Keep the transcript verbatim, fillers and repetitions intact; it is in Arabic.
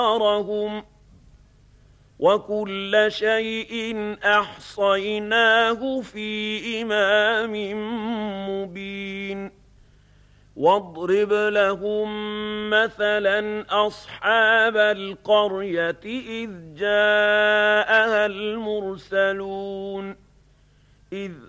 أَخْبَارَهُمْ وَكُلَّ شَيْءٍ أَحْصَيْنَاهُ فِي إِمَامٍ مُّبِينٍ وَاضْرِبْ لَهُم مَّثَلًا أَصْحَابَ الْقَرْيَةِ إِذْ جَاءَهَا الْمُرْسَلُونَ إِذْ